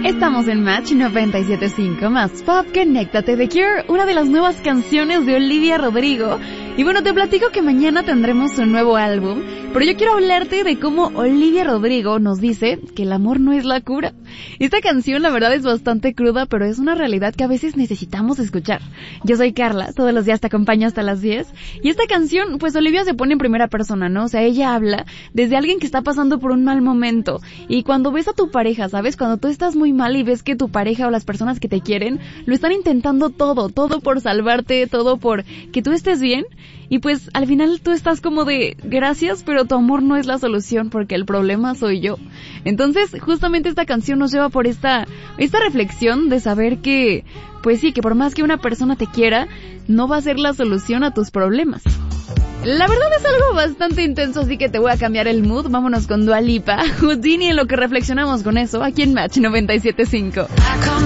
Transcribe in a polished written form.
Estamos en Match 97.5 más Pop. Conéctate, The Cure, una de las nuevas canciones de Olivia Rodrigo. Y bueno, te platico que mañana tendremos un nuevo álbum, pero yo quiero hablarte de cómo Olivia Rodrigo nos dice que el amor no es la cura. Esta canción la verdad es bastante cruda, pero es una realidad que a veces necesitamos escuchar. Yo soy Carla, todos los días te acompaño hasta las 10, y esta canción, pues Olivia se pone en primera persona, ¿no? O sea, ella habla desde alguien que está pasando por un mal momento, y cuando ves a tu pareja, ¿sabes? Cuando tú estás muy mal y ves que tu pareja o las personas que te quieren lo están intentando todo por salvarte, todo por que tú estés bien. Y pues al final tú estás como de gracias, pero tu amor no es la solución porque el problema soy yo. Entonces justamente esta canción nos lleva por esta reflexión de saber que, pues sí, que por más que una persona te quiera, no va a ser la solución a tus problemas. La verdad es algo bastante intenso, así que te voy a cambiar el mood. Vámonos con Dua Lipa, Houdini, en lo que reflexionamos con eso, aquí en Match 97.5.